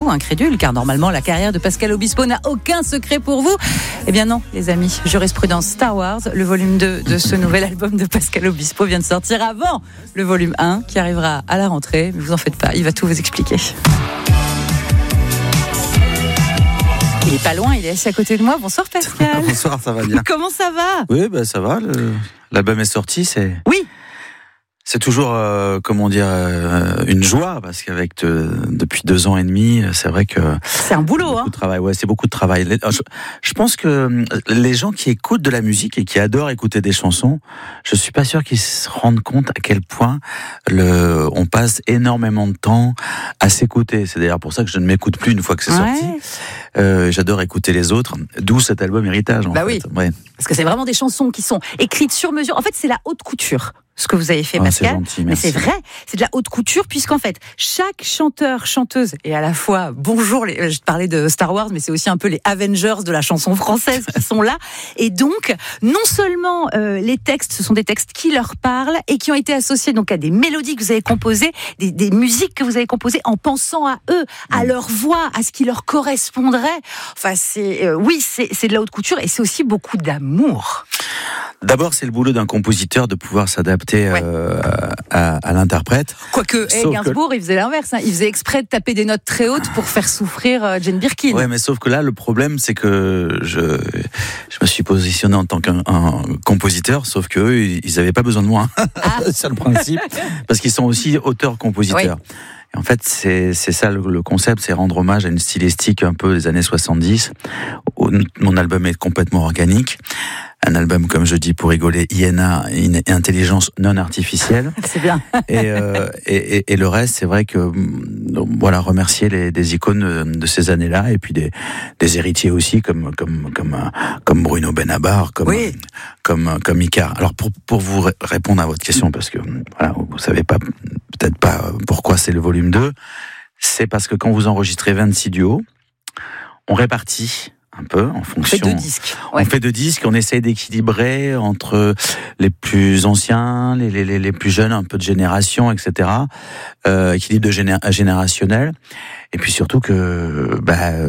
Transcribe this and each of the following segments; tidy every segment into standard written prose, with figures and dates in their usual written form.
êtes-vous incrédule, car normalement la carrière de Pascal Obispo n'a aucun secret pour vous? Eh bien non, les amis, Jurisprudence Star Wars, le volume 2 de ce nouvel album de Pascal Obispo vient de sortir avant le volume 1 qui arrivera à la rentrée. Mais vous en faites pas, il va tout vous expliquer. Il est pas loin, il est assis à côté de moi. Bonsoir Pascal. Bonsoir, ça va bien. Comment ça va? Oui, ça va. L'album est sorti, Oui. C'est toujours, une joie, parce qu'avec depuis 2 ans et demi, c'est vrai que c'est un boulot, beaucoup de travail. Ouais, c'est beaucoup de travail. Je pense que les gens qui écoutent de la musique et qui adorent écouter des chansons, je suis pas sûr qu'ils se rendent compte à quel point on passe énormément de temps à s'écouter. C'est d'ailleurs pour ça que je ne m'écoute plus une fois que c'est sorti. J'adore écouter les autres, d'où cet album Héritage. En fait. Oui. Ouais. Parce que c'est vraiment des chansons qui sont écrites sur mesure. En fait, c'est la haute couture, ce que vous avez fait, Pascal. C'est gentil, mais c'est vrai, c'est de la haute couture, puisqu'en fait, chaque chanteur, chanteuse, et à la fois, je parlais de Star Wars, mais c'est aussi un peu les Avengers de la chanson française qui sont là. Et donc, non seulement les textes, ce sont des textes qui leur parlent et qui ont été associés donc à des mélodies que vous avez composées, des musiques que vous avez composées en pensant à eux, à leur voix, à ce qui leur correspondrait. Enfin, c'est de la haute couture et c'est aussi beaucoup d'amour. D'abord, c'est le boulot d'un compositeur de pouvoir s'adapter à l'interprète. Quoique, Gainsbourg, il faisait l'inverse. Il faisait exprès de taper des notes très hautes pour faire souffrir Jane Birkin. Ouais, mais sauf que là, le problème, c'est que je me suis positionné en tant qu'un compositeur, sauf qu'eux, ils n'avaient pas besoin de moi. C'est le principe. Parce qu'ils sont aussi auteurs-compositeurs. Oui. Et en fait, c'est ça le concept, c'est rendre hommage à une stylistique un peu des années 70. Mon album est complètement organique. Un album, comme je dis pour rigoler, INA, intelligence non artificielle. C'est bien. Et le reste, c'est vrai que, voilà, remercier des icônes de ces années-là, et puis des héritiers aussi, comme Bruno Benabar, comme Icare. Alors, pour vous répondre à votre question, parce que, voilà, vous savez peut-être pas pourquoi c'est le volume 2, c'est parce que quand vous enregistrez 26 duos, on répartit un peu en fonction. On fait 2 disques. Ouais. On fait 2 disques, on essaye d'équilibrer entre les plus anciens, les plus jeunes, un peu de génération, etc. Équilibre générationnel. Et puis surtout que,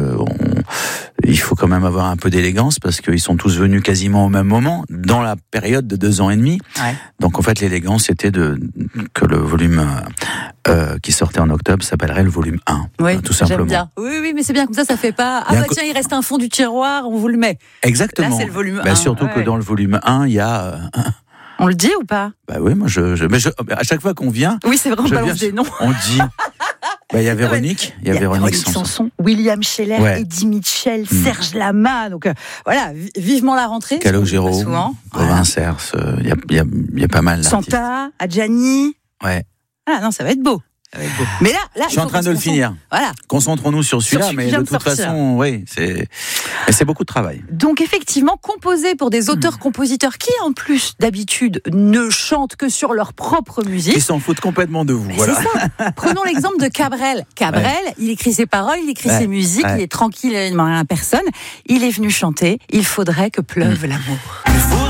il faut quand même avoir un peu d'élégance, parce qu'ils sont tous venus quasiment au même moment, dans la période de 2 ans et demi. Ouais. Donc en fait, l'élégance, c'était que le volume qui sortait en octobre s'appellerait le volume 1. Oui, tout simplement. J'aime bien. Oui, mais c'est bien, comme ça fait pas. Tiens, il reste un fond du tiroir, on vous le met. Exactement. Là, c'est le volume 1. Surtout que dans le volume 1, il y a. On le dit ou pas? Oui, moi, mais à chaque fois qu'on vient. Oui, c'est vrai, on balance des noms. On dit. Il y a Véronique. Il y a Véronique Sanson. William Scheller, Eddie Mitchell, Serge Lama. Donc, voilà, vivement la rentrée. Calogero, Robin Sers. Il y a pas mal d'artistes. Santa, Adjani. Ouais. Ah non, ça va être beau. Mais là, je suis en train de le finir. Voilà. Concentrons-nous sur celui-là, mais de toute façon, c'est beaucoup de travail. Donc effectivement, composé pour des auteurs-compositeurs qui, en plus d'habitude, ne chantent que sur leur propre musique. Ils s'en foutent complètement de vous. Voilà. C'est ça. Prenons l'exemple de Cabrel. Cabrel, il écrit ses paroles, il écrit ses musiques, il est tranquille, il ne demande rien à personne. Il est venu chanter. Il faudrait que pleuve l'amour.